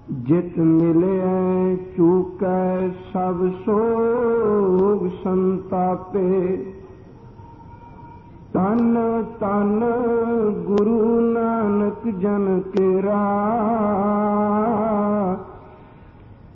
जित मिले चूकै सब सोग संतापे। तन तन गुरु नानक जन केरा,